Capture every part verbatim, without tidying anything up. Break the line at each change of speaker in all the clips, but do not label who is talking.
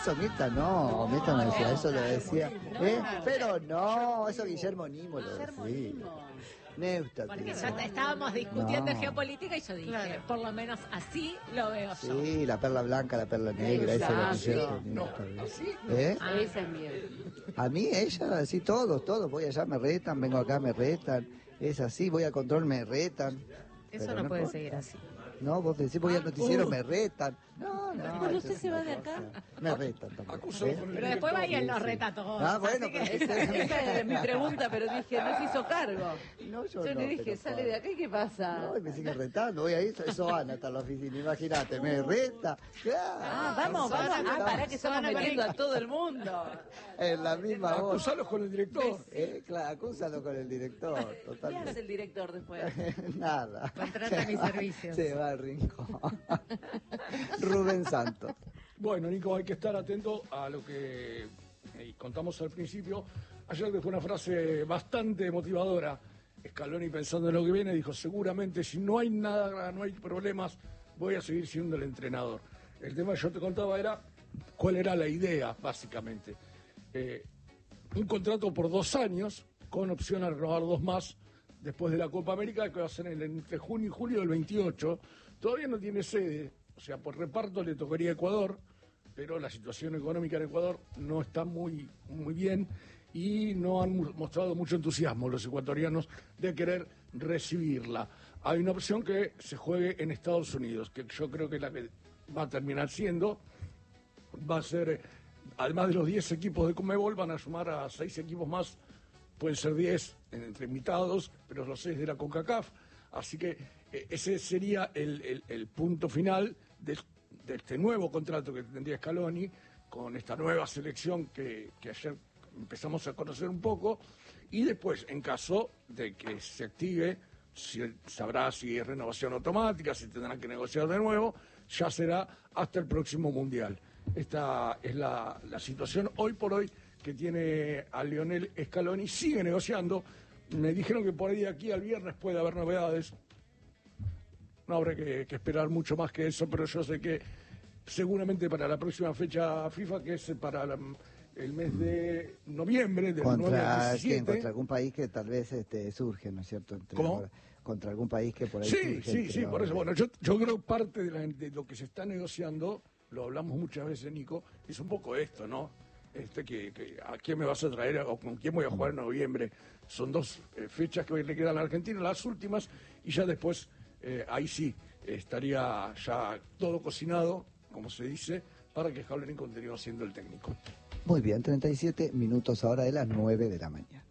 eso Mirta no, Mirta no decía, eso lo decía. ¿Eh? Pero no, eso Guillermo Nimo lo decía. Neusta,
porque ya estábamos discutiendo
no.
geopolítica y yo dije, claro, por lo menos así lo veo
sí,
yo.
Sí, la perla blanca, la perla negra, eso lo decía.
No, ¿así?
¿Eh?
Ah, esa es miedo.
A mí, ella, así todos, todos, voy allá, me retan, vengo acá, me retan, es así, voy a control, me retan.
Eso no, no puede seguir así.
No, vos decís, voy al noticiero, uh. me retan. No, no.
Cuando usted se va de acá.
Me retan también.
¿Eh? Pero después va y él nos reta a todos.
Ah, bueno,
pero que... esa, esa era mi pregunta, pero dije, no se hizo cargo.
No, yo,
yo
no,
le dije, sale de acá y ¿qué pasa?
No, y me sigue retando, voy ahí, eso van hasta la oficina, imagínate, me reta.
Ah, vamos, vamos. Ah, para que estamos metiendo a todo el mundo.
En la misma voz.
Acúsalo con el director.
Eh, claro, acúsalo con el director, totalmente.
¿Qué hace el director después?
Nada.
Contrata mis servicios.
Se va al rincón. Rubén Santos.
Bueno, Nico, hay que estar atento a lo que eh, contamos al principio. Ayer dejó una frase bastante motivadora. Scaloni, pensando en lo que viene, dijo, seguramente si no hay nada, no hay problemas, voy a seguir siendo el entrenador. El tema que yo te contaba era cuál era la idea, básicamente. Eh, un contrato por dos años, con opción a renovar dos más, después de la Copa América, que va a ser entre junio y julio del veintiocho. Todavía no tiene sede, o sea, por reparto le tocaría a Ecuador, pero la situación económica en Ecuador no está muy, muy bien y no han mostrado mucho entusiasmo los ecuatorianos de querer recibirla. Hay una opción que se juegue en Estados Unidos, que yo creo que es la que va a terminar siendo, va a ser, además de los diez equipos de Conmebol, van a sumar a seis equipos más, pueden ser diez entre invitados, pero los seis de la CONCACAF. Así que eh, ese sería el, el, el punto final de, de este nuevo contrato que tendría Scaloni, con esta nueva selección que, que ayer empezamos a conocer un poco, y después, en caso de que se active, si, sabrá si es renovación automática, si tendrán que negociar de nuevo, ya será hasta el próximo Mundial. Esta es la, la situación hoy por hoy que tiene a Lionel Scaloni. Sigue negociando. Me dijeron que por ahí de aquí al viernes puede haber novedades. No habrá que, que esperar mucho más que eso, pero yo sé que seguramente para la próxima fecha FIFA, que es para la, el mes de noviembre, del nueve al diecisiete.
Contra algún país que tal vez este, surge, ¿no es cierto? Entre
¿Cómo?
Ahora, contra algún país que por ahí
sí,
surge.
Sí, sí, sí, por eso. Bueno, yo, yo creo que parte de, la, de lo que se está negociando, lo hablamos muchas veces, Nico, es un poco esto, ¿no? Este que, que a quién me vas a traer o con quién voy a jugar en noviembre. Son dos eh, fechas que hoy le quedan a la Argentina, las últimas, y ya después, eh, ahí sí, estaría ya todo cocinado, como se dice, para que Scaloni continúe siendo el técnico.
Muy bien, treinta y siete minutos ahora de las nueve de la mañana.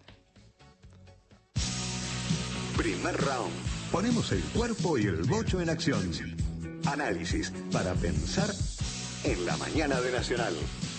Primer round. Ponemos el cuerpo y el bocho en acción. Análisis para pensar en la mañana de Nacional.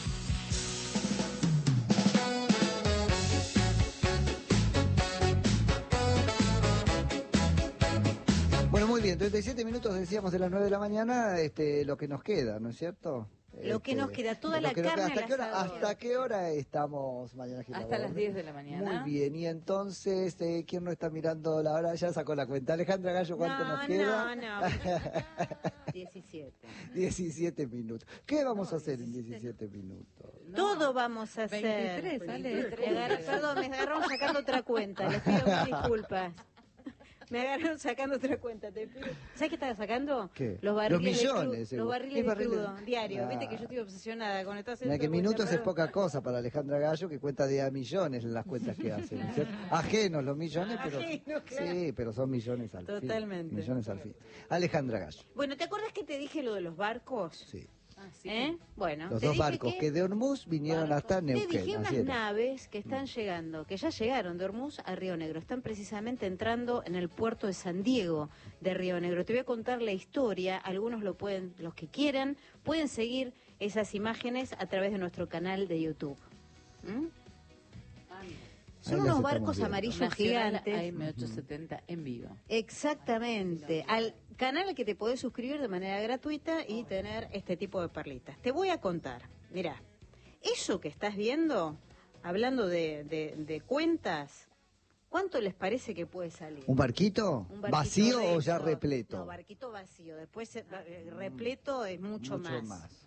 Bueno, muy bien, treinta y siete minutos decíamos de las nueve de la mañana, este, lo que nos queda, ¿no es cierto?
Lo que
Este,
nos queda, toda la
que nos
carne
queda. ¿Hasta,
al
qué hora,
asador.
¿Hasta qué hora estamos, Mariana Gil?
Hasta las diez de la mañana.
Muy bien, y entonces, eh, ¿quién no está mirando la hora? Ya sacó la cuenta. Alejandra Gallo, ¿cuánto
no,
nos queda?
No, no, diecisiete.
diecisiete minutos. ¿Qué vamos no, a hacer diecisiete. En diecisiete minutos?
No, todo vamos a hacer.
veintitrés, sale.
Me agarraron, perdón, me agarraron sacando otra cuenta. Les pido mil disculpas. Me agarraron sacando otra cuenta. Te pido. ¿Sabes qué estaba sacando?
¿Qué?
Los barriles
Los millones.
de crudo. Los barriles de
barriles?
crudo, diario.
Ah.
Viste que yo estoy obsesionada con esto.
Mira que minutos es poca cosa para Alejandra Gallo, que cuenta de a millones en las cuentas que hace. ¿No es cierto? Ajenos los millones, pero
Ajeno, claro.
Sí, pero son millones al
Totalmente.
fin. Totalmente. Millones al fin. Alejandra Gallo.
Bueno, ¿te acuerdas que te dije lo de los barcos?
Sí.
Ah, ¿sí? ¿Eh? Bueno,
los
te
dos
dije
barcos
que,
que de Hormuz vinieron
barcos.
hasta Neuquén.
Te dije unas
nacieron.
naves que están llegando, que ya llegaron de Hormuz a Río Negro. Están precisamente entrando en el puerto de San Diego de Río Negro. Te voy a contar la historia. Algunos lo pueden, los que quieran, pueden seguir esas imágenes a través de nuestro canal de YouTube. ¿Mm? Son
Ahí
unos barcos amarillos
Nacional
gigantes.
A M ochocientos setenta en vivo.
Exactamente. Al canal al que te podés suscribir de manera gratuita y tener este tipo de perlitas. Te voy a contar. Mirá, eso que estás viendo, hablando de, de, de cuentas, ¿cuánto les parece que puede salir?
¿Un barquito?
Un barquito
¿Vacío
de
o ya
eso.
repleto?
No, barquito vacío. Después eh, repleto es mucho,
Mucho
más.
más.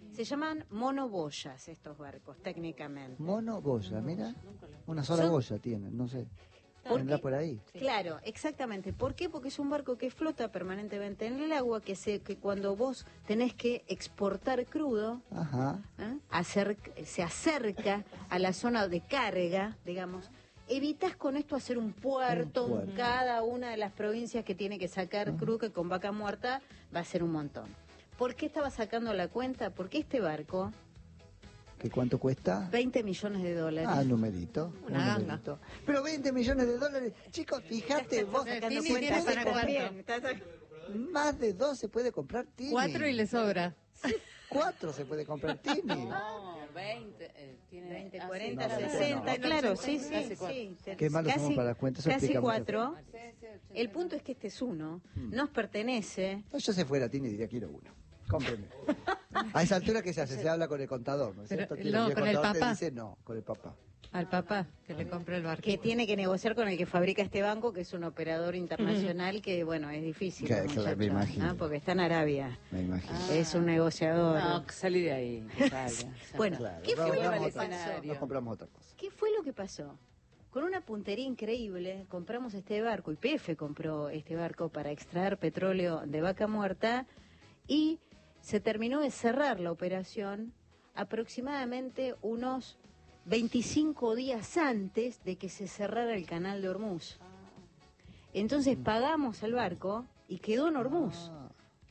Se llaman monoboyas estos barcos, técnicamente.
Monoboya, mira. Una sola
Son-
boya tienen, no sé.
¿Por
Vendrá
qué?
por ahí.
Claro, exactamente. ¿Por qué? Porque es un barco que flota permanentemente en el agua, que, se, que cuando vos tenés que exportar crudo,
Ajá.
¿eh? Acer- se acerca a la zona de carga, digamos. Evitas con esto hacer un puerto,
Un puerto.
en cada una de las provincias que tiene que sacar crudo, que con vaca muerta va a ser un montón. ¿Por qué estaba sacando la cuenta? Porque este barco,
¿Qué cuánto cuesta?
veinte millones de dólares.
Ah, numerito.
Una
un
ganga.
numerito. Pero veinte millones de dólares. Chicos, fíjate vos.
Sacando
Tini
cuenta,
tiene para
está
cuánto.
bien, está sac-
Más de dos se puede comprar Tini.
Cuatro y le sobra.
Cuatro se puede comprar Tini.
No, veinte, eh, tiene
veinte,
hace-
cuarenta,
no,
sesenta,
no.
claro, sí, sí,
Casi cuatro.
sí.
Qué malos
Casi-
somos para las cuentas, eso
Casi
explica mucho.
cuatro.
Sí, sí, ochenta.
El punto es que este es uno,
Mm.
nos pertenece.
No, yo se fuera Tini diría quiero uno. Cómpreme. A esa altura que se hace, se habla con el contador, ¿no es
Pero,
cierto? Que
no,
el
con el
contador te
papá.
dice no, con el papá.
Al papá que le compra el barco.
Que tiene que negociar con el que fabrica este banco, que es un operador internacional que, bueno, es difícil.
Claro,
muchacho,
claro, me imagino.
¿ah? Porque está en Arabia.
Me imagino.
Es un negociador.
No, salí de ahí. Natalia.
Bueno,
Claro,
¿qué
nos
fue lo
compramos
que
otra-
pasó?
Nos compramos otra cosa.
¿Qué fue lo que pasó? Con una puntería increíble, compramos este barco, y P F compró este barco para extraer petróleo de vaca muerta, y se terminó de cerrar la operación aproximadamente unos veinticinco días antes de que se cerrara el canal de Hormuz. Entonces pagamos al barco y quedó en Hormuz.
Ah.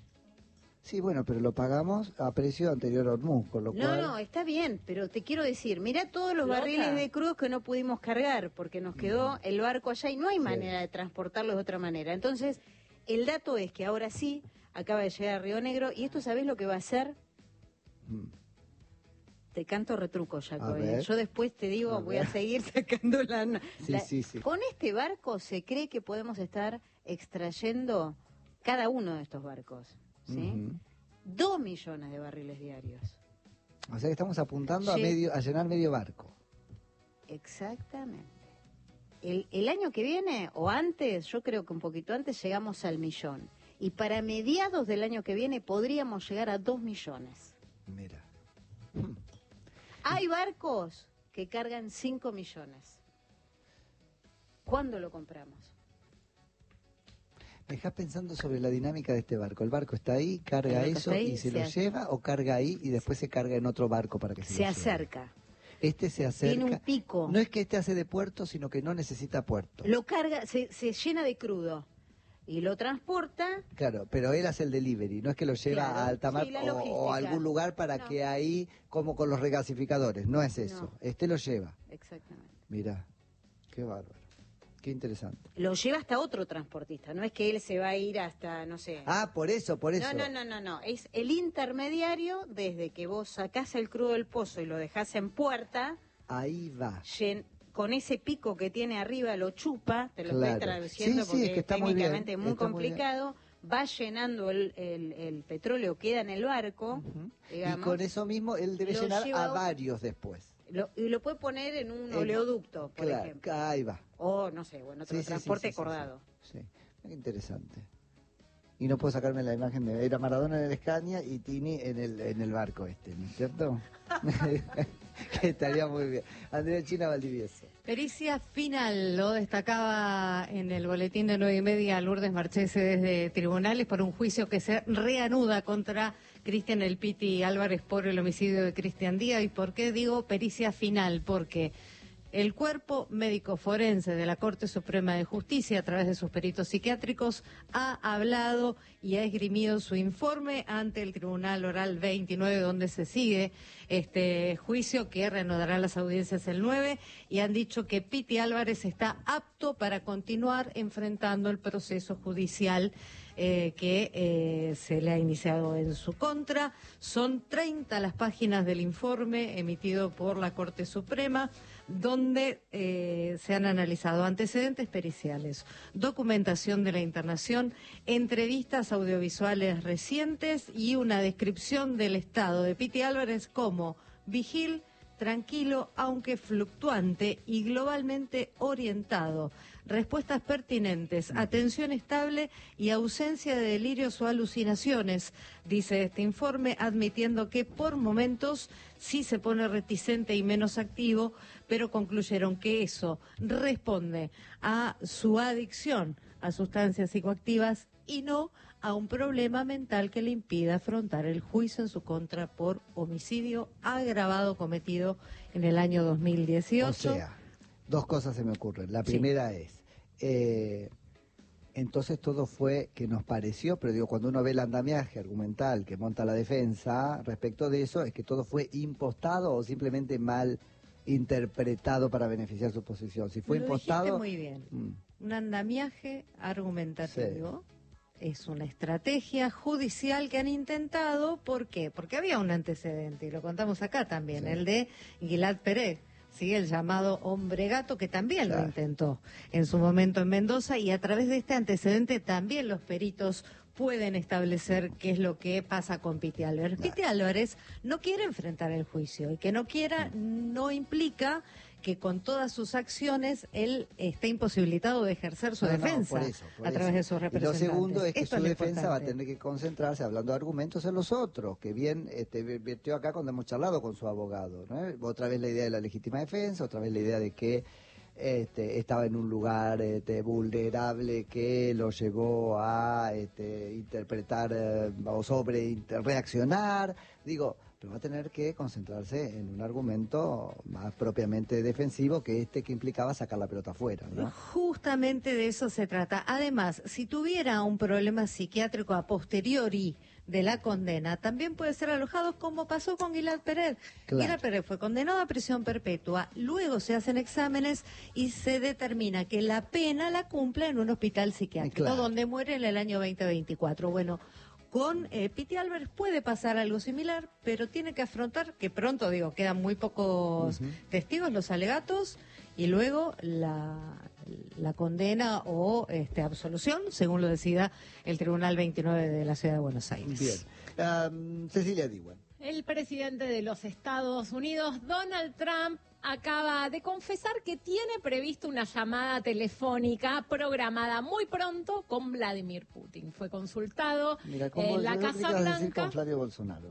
Sí, bueno, pero lo pagamos a precio anterior a Hormuz, con lo
No,
cual...
no, está bien, pero te quiero decir, mirá todos los
Flota.
barriles de crudo que no pudimos cargar, porque nos quedó el barco allá y no hay manera de transportarlos de otra manera. Entonces, el dato es que ahora sí, acaba de llegar a Río Negro, y esto ¿sabés lo que va a hacer?
Mm.
Te canto retruco, Jaco.
A
¿eh?
ver.
Yo después te digo,
A
voy
ver.
a seguir sacando la,
Sí,
la-
sí, sí.
Con este barco se cree que podemos estar extrayendo cada uno de estos barcos, ¿sí?
Ujú.
Dos millones de barriles diarios.
O sea que estamos apuntando a
Sí.
medio a llenar medio barco.
Exactamente. El, el año que viene, o antes, yo creo que un poquito antes, llegamos al millón. Y para mediados del año que viene podríamos llegar a dos millones.
Mira.
Hay barcos que cargan cinco millones. ¿Cuándo lo compramos?
Me dejás pensando sobre la dinámica de este barco. El barco está ahí, carga
El barco
eso
está ahí,
y se,
se
lo
hace-
lleva, o carga ahí y después se carga en otro barco para que se,
Se
lo lleve.
acerca.
Este se acerca.
Tiene un pico.
No es que este hace de puerto, sino que no necesita puerto.
Lo carga, se, se llena de crudo y lo transporta.
Claro, pero él hace el delivery, no es que lo lleva
Claro,
a alta mar
sí, la
o, o
logística.
a algún lugar para
No.
que ahí, como con los regasificadores, no es eso.
No.
Este lo lleva.
Exactamente.
Mira, qué bárbaro, qué interesante.
Lo lleva hasta otro transportista. No es que él se va a ir hasta, no sé.
Ah, por eso, por eso.
No, no, no, no, no. Es el intermediario desde que vos sacás el crudo del pozo y lo dejás en puerta,
Ahí va.
llen- con ese pico que tiene arriba lo chupa, te lo
Claro.
estoy traduciendo
Sí, sí,
porque
es que
es
está muy bien,
técnicamente muy,
está muy bien.
complicado, va llenando el, el, el petróleo, queda en el barco,
Ujú. Y
digamos,
con eso mismo él debe
Lo
llenar
lleva
a
otro-
varios después.
lo- y lo puede poner en un
En-
oleoducto, por
Claro,
ejemplo,
ahí va.
o no sé, bueno, otro
Sí, sí, sí,
transporte
sí, sí,
acordado.
Sí, sí. Qué interesante. Y no puedo sacarme la imagen de era Maradona en el Escaña y Tini en el en el barco este, ¿no es cierto? Que estaría muy bien. Andrea China Valdivieso.
Pericia final, lo destacaba en el boletín de nueve y media Lourdes Marchese desde tribunales por un juicio que se reanuda contra Cristian El Piti Álvarez por el homicidio de Cristian Díaz. ¿Y por qué digo pericia final? Porque el cuerpo médico forense de la Corte Suprema de Justicia, a través de sus peritos psiquiátricos, ha hablado y ha esgrimido su informe ante el Tribunal Oral veintinueve, donde se sigue este juicio que reanudará las audiencias el nueve, y han dicho que Piti Álvarez está apto para continuar enfrentando el proceso judicial eh, que eh, se le ha iniciado en su contra. Son treinta las páginas del informe emitido por la Corte Suprema, donde eh, se han analizado antecedentes periciales, documentación de la internación, entrevistas audiovisuales recientes y una descripción del estado de Piti Álvarez como vigil, tranquilo aunque fluctuante y globalmente orientado. Respuestas pertinentes, atención estable y ausencia de delirios o alucinaciones, dice este informe, admitiendo que por momentos sí se pone reticente y menos activo, pero concluyeron que eso responde a su adicción a sustancias psicoactivas y no a un problema mental que le impida afrontar el juicio en su contra por homicidio agravado cometido en el año dos mil dieciocho.
O sea, dos cosas se me ocurren. La primera sí. es, eh, entonces todo fue que nos pareció, pero digo, cuando uno ve el andamiaje argumental que monta la defensa respecto de eso, es que todo fue impostado o simplemente mal interpretado para beneficiar su posición. Si fue
Lo
impostado...
muy bien. Mm. Un andamiaje argumentativo. Sí. Es una estrategia judicial que han intentado, ¿por qué? Porque había un antecedente, y lo contamos acá también, sí. el de Gilad Perez, ¿sí? El llamado hombre gato, que también claro. lo intentó en su momento en Mendoza, y a través de este antecedente también los peritos pueden establecer qué es lo que pasa con Piti Álvarez. Claro. Piti Álvarez no quiere enfrentar el juicio, y que no quiera no implica que con todas sus acciones él esté imposibilitado de ejercer su no, defensa no, por eso, por a través eso. de sus representantes.
Y lo segundo es que
Esto
su
es
defensa
importante.
va a tener que concentrarse, hablando de argumentos, en los otros, que bien este, vertió acá cuando hemos charlado con su abogado, ¿no? Otra vez la idea de la legítima defensa, otra vez la idea de que este, estaba en un lugar este, vulnerable que lo llevó a este, interpretar eh, o sobre inter, reaccionar, digo... pero va a tener que concentrarse en un argumento más propiamente defensivo que este que implicaba sacar la pelota afuera, ¿no?
Justamente de eso se trata. Además, si tuviera un problema psiquiátrico a posteriori de la condena, también puede ser alojado como pasó con Gilad Perez. Claro. Gilad Perez fue condenado a prisión perpetua, luego se hacen exámenes y se determina que la pena la cumple en un hospital psiquiátrico, claro. donde muere en el año veinte veinticuatro. Bueno, con eh, Piti Álvarez puede pasar algo similar, pero tiene que afrontar, que pronto, digo, quedan muy pocos uh-huh. testigos, los alegatos, y luego la, la condena o este, absolución, según lo decida el Tribunal veintinueve de la Ciudad de Buenos Aires.
Bien. Um, Cecilia Diwan.
El presidente de los Estados Unidos, Donald Trump, acaba de confesar que tiene previsto una llamada telefónica programada muy pronto con Vladimir Putin. Fue consultado
Mira,
en la Casa Blanca.
Decir con Flavio Bolsonaro.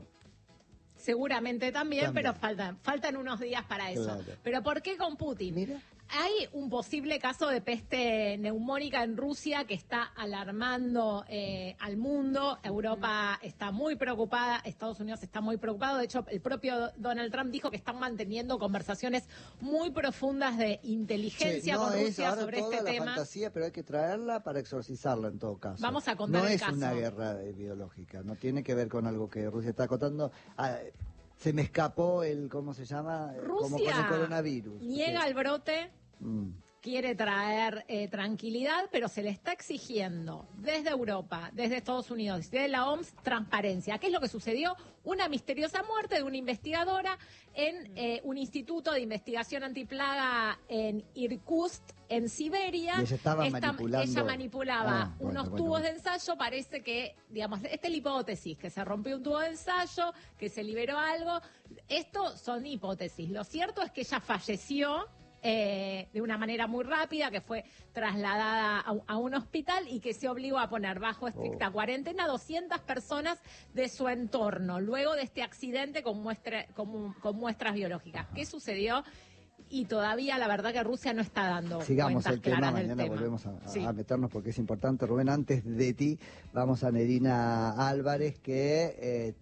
Seguramente también,
también.
pero faltan, faltan unos días para eso.
Claro.
¿Pero por qué con Putin?
Mira.
Hay un posible caso de peste neumónica en Rusia que está alarmando eh, al mundo. Europa está muy preocupada, Estados Unidos está muy preocupado. De hecho, el propio Donald Trump dijo que están manteniendo conversaciones muy profundas de inteligencia
sí, no
con
es
Rusia
ahora
sobre
toda
este
la
tema.
fantasía, pero hay que traerla para exorcizarla en todo caso.
Vamos a contar
no
el
es
caso.
una guerra biológica, no tiene que ver con algo que Rusia está acotando. Ah, se me escapó el, ¿cómo se llama?
Rusia
Como con el coronavirus.
niega
sí.
el brote.
Mm.
Quiere traer eh, tranquilidad, pero se le está exigiendo desde Europa, desde Estados Unidos, desde la O M S, transparencia. ¿Qué es lo que sucedió? Una misteriosa muerte de una investigadora en eh, un instituto de investigación antiplaga en Irkutsk, en Siberia.
Y ella estaba
Esta,
manipulando.
Ella manipulaba
ah, bueno,
unos
bueno,
tubos
bueno.
de ensayo. Parece que, digamos, esta es la hipótesis, que se rompió un tubo de ensayo, que se liberó algo. Esto son hipótesis. Lo cierto es que ella falleció Eh, de una manera muy rápida, que fue trasladada a, a un hospital y que se obligó a poner bajo estricta oh. cuarentena a doscientas personas de su entorno, luego de este accidente con, muestra, con, con muestras biológicas. ¿Qué sucedió? Y todavía la verdad que Rusia no está dando
Sigamos
cuentas
el tema,
claras del
mañana
tema.
volvemos a, a,
sí.
a meternos porque es importante. Rubén, antes de ti vamos a Nerina Álvarez, que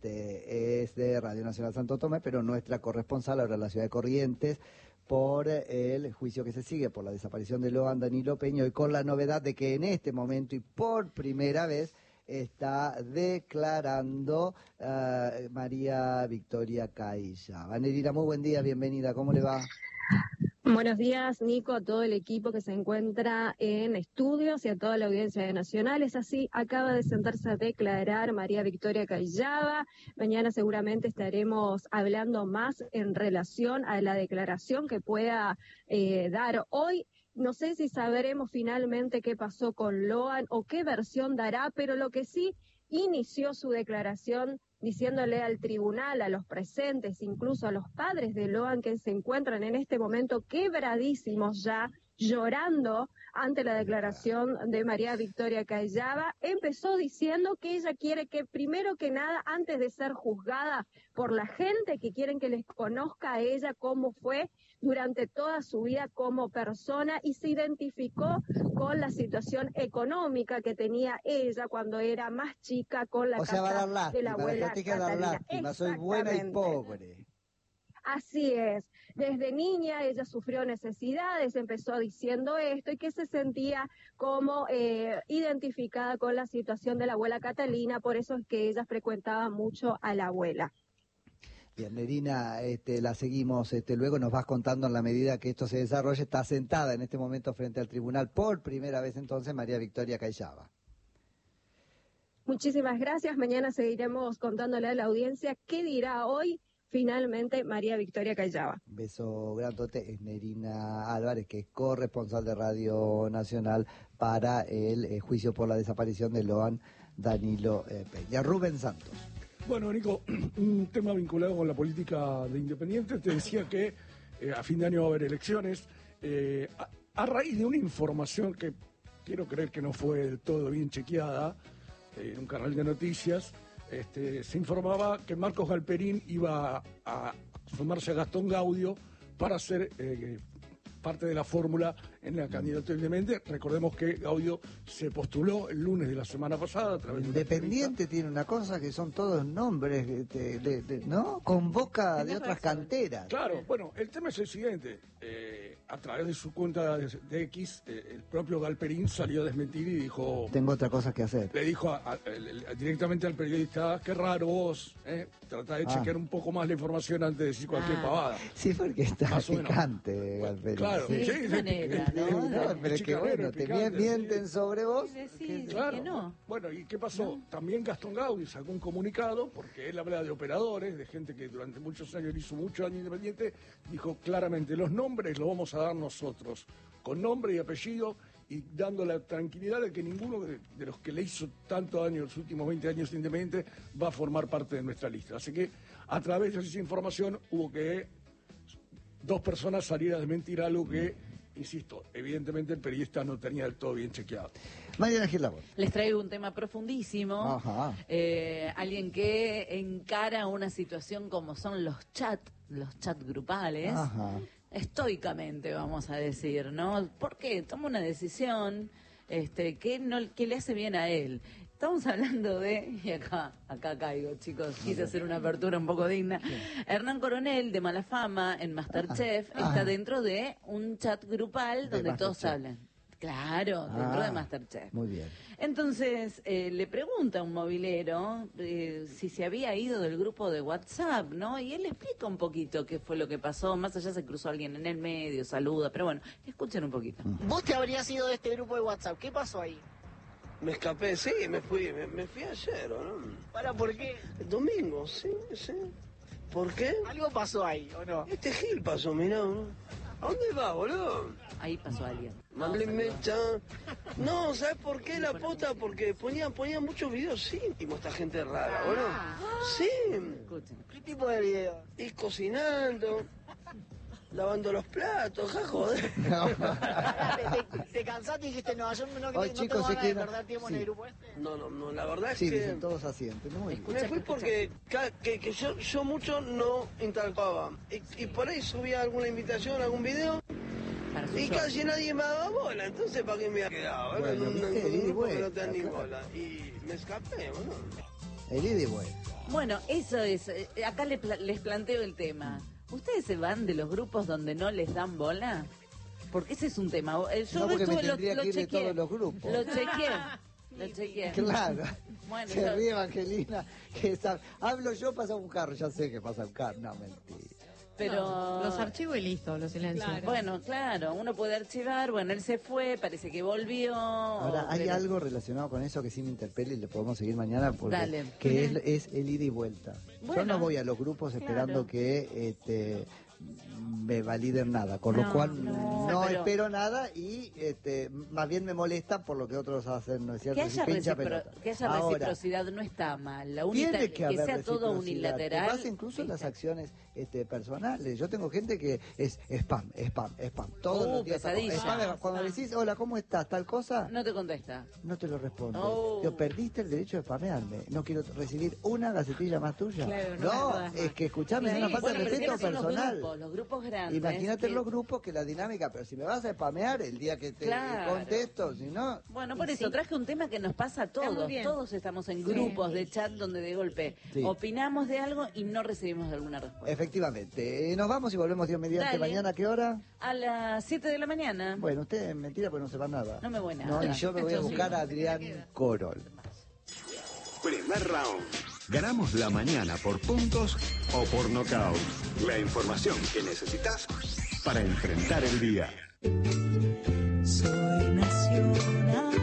este, es de Radio Nacional Santo Tomé, pero nuestra corresponsal ahora en la ciudad de Corrientes, por el juicio que se sigue por la desaparición de Loan Danilo Peña, y con la novedad de que en este momento y por primera vez está declarando uh, María Victoria Cailla. Vanerina, muy buen día, bienvenida, ¿cómo le va?
Buenos días, Nico, a todo el equipo que se encuentra en estudios y a toda la audiencia nacional. Es así, acaba de sentarse a declarar María Victoria Caillada. Mañana seguramente estaremos hablando más en relación a la declaración que pueda eh, dar hoy. No sé si sabremos finalmente qué pasó con Loan o qué versión dará, pero lo que sí inició su declaración diciéndole al tribunal, a los presentes, incluso a los padres de Loan que se encuentran en este momento quebradísimos ya, llorando ante la declaración de María Victoria Callava, empezó diciendo que ella quiere que, primero que nada, antes de ser juzgada por la gente, que quieren que les conozca a ella cómo fue durante toda su vida como persona, y se identificó con la situación económica que tenía ella cuando era más chica, con la
o sea, va a dar
casa
lástima,
de la abuela
la gente que dar
Catalina.
lástima, soy buena y pobre.
Así es. Desde niña ella sufrió necesidades, empezó diciendo esto y que se sentía como eh, identificada con la situación de la abuela Catalina, por eso es que ella frecuentaba mucho a la abuela.
Bien, Nerina, este, la seguimos, este, luego nos vas contando en la medida que esto se desarrolle. Está sentada en este momento frente al tribunal por primera vez entonces María Victoria Callava.
Muchísimas gracias. Mañana seguiremos contándole a la audiencia qué dirá hoy finalmente María Victoria Callava.
Beso grandote. Es Nerina Álvarez, que es corresponsal de Radio Nacional para el eh, juicio por la desaparición de Loan Danilo eh, Peña. Rubén Santos.
Bueno, Nico, un tema vinculado con la política de Independiente. Te decía que eh, a fin de año va a haber elecciones. Eh, a, a raíz de una información que quiero creer que no fue del todo bien chequeada, eh, en un canal de noticias, Este, se informaba que Marcos Galperín iba a, a sumarse a Gastón Gaudio para ser eh, parte de la fórmula en la candidatura independiente. Recordemos que Gaudio se postuló el lunes de la semana pasada a través de
Independiente tiene una cosa que son todos nombres, de, de, de, ¿no? Convoca de otras razón. canteras.
Claro, bueno, el tema es el siguiente. Eh, a través de su cuenta de, de X, eh, el propio Galperín salió a desmentir y dijo...
Tengo otra cosa que hacer.
Le dijo a, a, a, directamente al periodista, qué raro vos, eh, trata de ah. chequear un poco más la información antes de decir cualquier ah. pavada.
Sí, porque está
más
picante, Galperín.
Claro,
sí,
sí,
manera, ¿no?
No, pero es que bueno, te picante, mienten sí. sobre vos.
Sí,
claro.
que no.
Bueno, ¿y qué pasó? No. También Gastón Gaudio sacó un comunicado, porque él habla de operadores, de gente que durante muchos años hizo mucho daño Independiente, dijo claramente, los nombres los vamos a dar nosotros, con nombre y apellido, y dando la tranquilidad de que ninguno de, de los que le hizo tanto daño en los últimos veinte años Independiente va a formar parte de nuestra lista. Así que a través de esa información hubo que dos personas salieran a desmentir algo que, insisto, evidentemente el periodista no tenía del todo bien chequeado.
Mariana Gilabón.
Les traigo un tema profundísimo.
Ajá.
Eh, alguien que encara una situación como son los chats, los chats grupales.
Ajá.
Estoicamente, vamos a decir, ¿no? Porque toma una decisión este, que, no, que le hace bien a él. Estamos hablando de, y acá, acá caigo, chicos, quise hacer una apertura un poco digna. Hernán Coronel, de Mala Fama, en Masterchef, ah, está ah, dentro de un chat grupal donde todos hablan. Claro, dentro ah, de Masterchef.
Muy bien.
Entonces, eh, le pregunta a un movilero eh, si se había ido del grupo de WhatsApp, ¿no? Y él explica un poquito qué fue lo que pasó. Más allá se cruzó alguien en el medio, saluda. Pero bueno, escuchen un poquito.
Vos te habrías ido de este grupo de WhatsApp. ¿Qué pasó ahí?
Me escapé, sí, me fui, me, me fui ayer, ¿o no?
¿Para por qué?
El domingo, sí, sí. ¿Por qué?
Algo pasó ahí, ¿o no?
Este Gil pasó, mirá, ¿no? ¿A dónde va, boludo?
Ahí pasó alguien.
Mandé mecha. No, ¿sabes por qué la pota? Porque ponían ponía muchos videos íntimos esta gente rara, boludo. Sí.
¿Qué tipo de videos?
Y cocinando, lavando los platos, ja, joder.
No. ¿Te, te, te cansaste y dijiste, no, yo no, no,
Hoy,
no
chicos,
tengo ganas de perder
sí.
tiempo en el grupo este?
No, no, no, la verdad es
sí,
que...
Sí, dicen todos asienten. Muy bien.
Me fui porque que, que yo, yo mucho no interactuaba. Y, y por ahí subía alguna invitación, algún video, y casi nadie me daba bola. Entonces, ¿para qué me había quedado?
Bueno,
un,
viste,
un, un grupo
vuelta,
que no te dan ni
claro.
bola. Y me escapé, bueno.
El ida y vuelta.
Bueno, eso es. eh, Acá le pla- les planteo el tema. ¿Ustedes se van de los grupos donde no les dan bola? Porque ese es un tema. Eh, Yo
No, porque me
estuve- lo,
tendría
lo
que ir de
chequeé.
todos los grupos.
Lo chequeé. Lo chequeé.
Claro.
Bueno,
Se
yo-
ríe Evangelina. Que sabe. Hablo yo, pasa un carro. Ya sé que pasa un carro. No, mentira.
Pero
No, los archivos y listo, los silencios.
Claro.
bueno, claro, uno puede archivar. Bueno, él se fue, parece que volvió.
Ahora, hay
pero-
algo relacionado con eso que sí me interpela y lo podemos seguir mañana, porque
Dale.
que es, es el ida y vuelta. Yo
Bueno,
no voy a los grupos esperando
claro.
que este, me validen nada, con lo
No,
cual
no,
no
pero-
espero nada y este, más bien me molesta por lo que otros hacen, ¿no es cierto?
Que haya,
Si pincha
recipro-
pelota.
que haya
Ahora,
reciprocidad no está mal. La
tiene
unita-
que,
que,
haber
sea todo
reciprocidad.
unilateral.
Te pasa incluso en las acciones este, personales. Yo tengo gente que es spam, spam, spam. Todos
Uh,
los días.
pesadilla.
Spam, cuando le decís, hola, ¿cómo estás? Tal cosa,
No te contesta.
no te lo responde.
Oh.
Yo perdiste el derecho de spamearme. No quiero recibir una gacetilla más tuya.
Claro, no
no,
me jodas
es
más.
que escuchame, es
Sí,
una falta
bueno,
de
pero
respeto
tienen que ser los
personal.
grupos, los grupos grandes.
Imagínate
que-
los grupos que la dinámica, pero si me vas a spamear el día que te
Claro.
contesto, si no.
Bueno, por
y
eso
sí.
traje un tema que nos pasa a
Está muy
todos.
bien.
Todos estamos en
Sí.
grupos de chat donde de golpe
Sí.
opinamos de algo y no recibimos alguna respuesta.
Efectivamente. Eh, Nos vamos y volvemos Dios mediante
Dale.
mañana. ¿A qué hora?
A las siete de la mañana.
Bueno, usted es mentira porque no se va nada.
No me voy nada.
No, y yo me voy a
Yo sí.
buscar a Adrián Corol.
Primer round. Ganamos la mañana por puntos o por nocaut. La información que necesitas para enfrentar el día.
Soy nacional.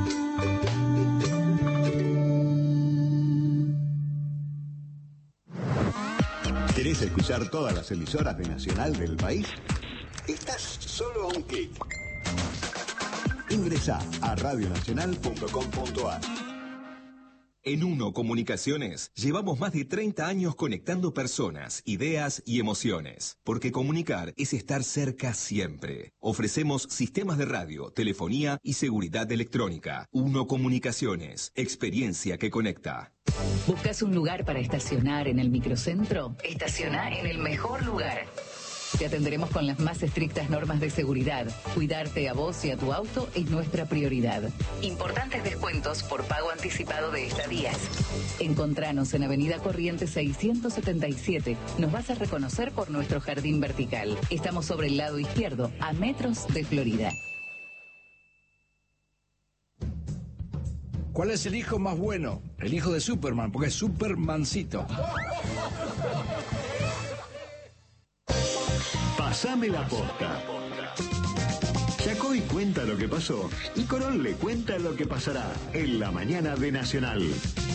¿Querés escuchar todas las emisoras de Nacional del país? Estás solo a un clic. Ingresa a radio nacional punto com punto a r.
En Uno Comunicaciones llevamos más de treinta años conectando personas, ideas y emociones, porque comunicar es estar cerca siempre. Ofrecemos sistemas de radio, telefonía y seguridad electrónica. Uno Comunicaciones, experiencia que conecta.
¿Buscas un lugar para estacionar en el microcentro? Estaciona en el mejor lugar. Te atenderemos con las más estrictas normas de seguridad. Cuidarte a vos y a tu auto es nuestra prioridad. Importantes descuentos por pago anticipado de estadías. Encontranos en Avenida Corrientes seiscientos setenta y siete. Nos vas a reconocer por nuestro jardín vertical. Estamos sobre el lado izquierdo, a metros de Florida.
¿Cuál es el hijo más bueno? El hijo de Superman, porque es Supermancito.
Pasame la posta. Chacoy cuenta lo que pasó y Corol le cuenta lo que pasará en la mañana de Nacional.